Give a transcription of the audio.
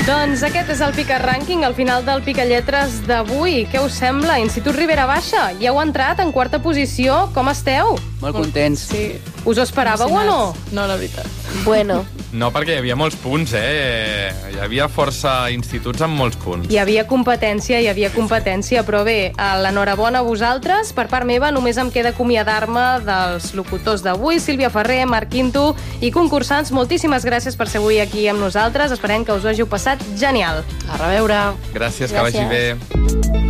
Doncs aquest és el Pica Rànquing, al final del Pica Lletres d'avui. Què us sembla? Institut Ribera Baixa, ja heu entrat en quarta posició. Com esteu? Molt contents. Sí. Us ho esperàveu o no? No, la veritat. Bueno. No, perquè hi havia molts punts, Hi havia força instituts amb molts punts. Hi havia competència, però bé, l'enhorabona a vosaltres. Per part meva, només em queda acomiadar-me dels locutors d'avui, Sílvia Ferrer, Marc Quinto i concursants. Moltíssimes gràcies per ser avui aquí amb nosaltres. Esperem que us ho hàgiu passat genial. A reveure. Gràcies, que vagi bé.